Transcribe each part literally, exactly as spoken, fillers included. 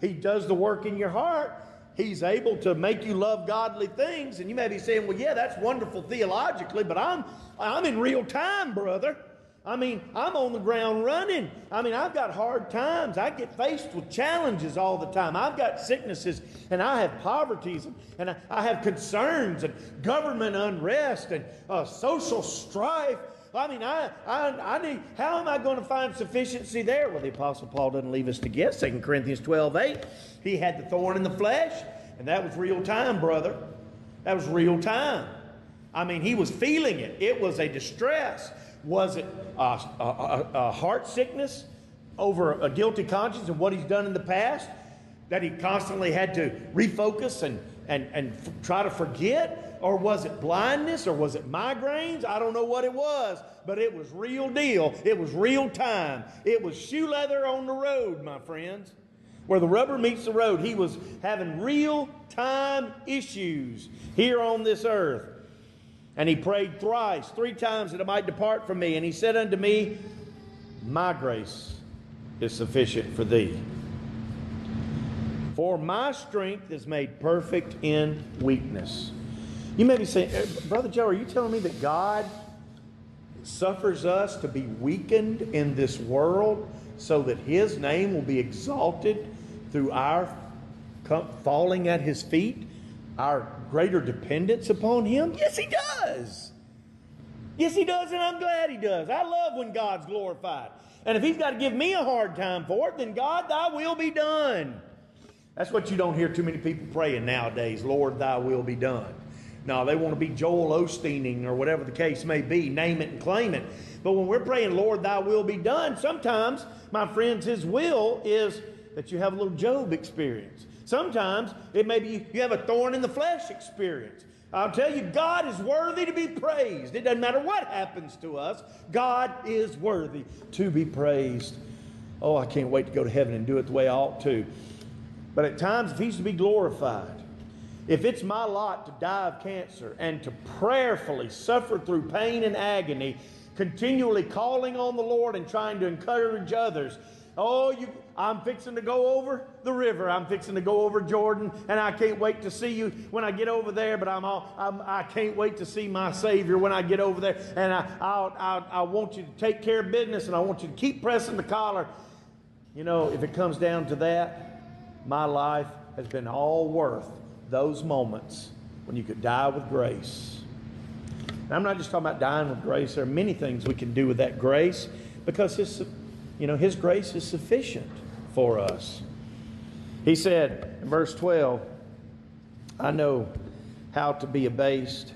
He does the work in your heart. He's able to make you love godly things. And you may be saying, well, yeah, that's wonderful theologically, but I'm, I'm in real time, brother. I mean, I'm on the ground running. I mean, I've got hard times. I get faced with challenges all the time. I've got sicknesses, and I have poverties, and, and I, I have concerns, and government unrest, and uh, social strife. I mean, I, I, I need, how am I going to find sufficiency there? Well, the Apostle Paul doesn't leave us to guess. Second Corinthians twelve eight, he had the thorn in the flesh, and that was real time, brother. That was real time. I mean, he was feeling it. It was a distress. Was it a, a, a, a heart sickness over a guilty conscience and what he's done in the past that he constantly had to refocus and, and, and f- try to forget? Or was it blindness? Or was it migraines? I don't know what it was, but it was real deal. It was real time. It was shoe leather on the road, my friends. Where the rubber meets the road. He was having real time issues here on this earth. And he prayed thrice, three times, that it might depart from me. And he said unto me, my grace is sufficient for thee. For my strength is made perfect in weakness. You may be saying, Brother Joe, are you telling me that God suffers us to be weakened in this world so that His name will be exalted through our falling at His feet? Our greater dependence upon Him? Yes, He does. Yes, He does, and I'm glad He does. I love when God's glorified. And if He's got to give me a hard time for it, then God, Thy will be done. That's what you don't hear too many people praying nowadays. Lord, Thy will be done. No, they want to be Joel Osteening or whatever the case may be. Name it and claim it. But when we're praying, Lord, Thy will be done, sometimes, my friends, His will is that you have a little Job experience. Sometimes it may be you have a thorn in the flesh experience. I'll tell you, God is worthy to be praised. It doesn't matter what happens to us. God is worthy to be praised. Oh, I can't wait to go to heaven and do it the way I ought to. But at times, if He's to be glorified, if it's my lot to die of cancer and to prayerfully suffer through pain and agony, continually calling on the Lord and trying to encourage others, oh, you, I'm fixing to go over the river. I'm fixing to go over Jordan, and I can't wait to see you when I get over there. But I'm all, I'm, I can't wait to see my Savior when I get over there. And I, I'll, I'll, I want you to take care of business, and I want you to keep pressing the collar. You know, if it comes down to that, my life has been all worth those moments when you could die with grace. And I'm not just talking about dying with grace. There are many things we can do with that grace because His, you know, His grace is sufficient for us. He said in verse twelve, I know how to be abased.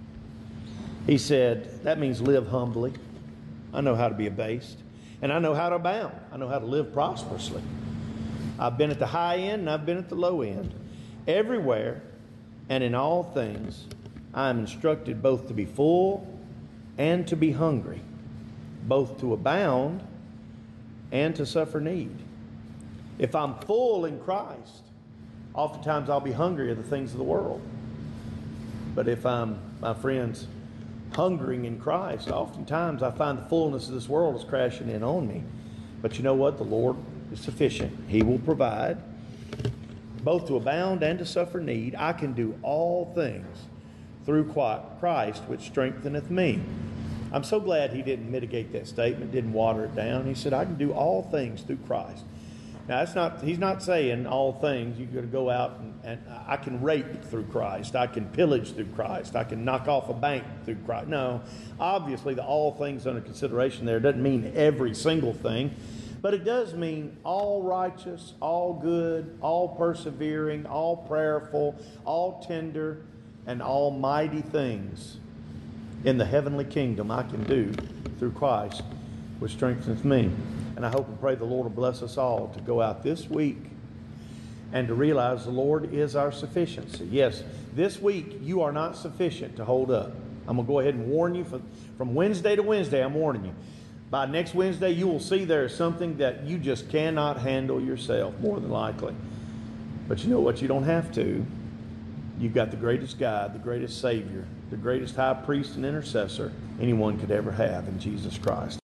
He said, that means live humbly. I know how to be abased. And I know how to abound. I know how to live prosperously. I've been at the high end and I've been at the low end. Everywhere and in all things, I am instructed both to be full and to be hungry, both to abound and to suffer need. If I'm full in Christ, oftentimes I'll be hungry of the things of the world. But if I'm, my friends, hungering in Christ, oftentimes I find the fullness of this world is crashing in on me. But you know what? The Lord is sufficient. He will provide. Both to abound and to suffer need, I can do all things through Christ, which strengtheneth me. I'm so glad he didn't mitigate that statement, didn't water it down. He said, I can do all things through Christ. Now, that's not, he's not saying all things. You're going to go out and, and I can rape through Christ. I can pillage through Christ. I can knock off a bank through Christ. No, obviously the all things under consideration there doesn't mean every single thing. But it does mean all righteous, all good, all persevering, all prayerful, all tender, and almighty things in the heavenly kingdom I can do through Christ, which strengthens me. And I hope and pray the Lord will bless us all to go out this week and to realize the Lord is our sufficiency. Yes, this week you are not sufficient to hold up. I'm going to go ahead and warn you for, from Wednesday to Wednesday, I'm warning you. By next Wednesday, you will see there is something that you just cannot handle yourself, more than likely. But you know what? You don't have to. You've got the greatest God, the greatest Savior, the greatest high priest and intercessor anyone could ever have in Jesus Christ.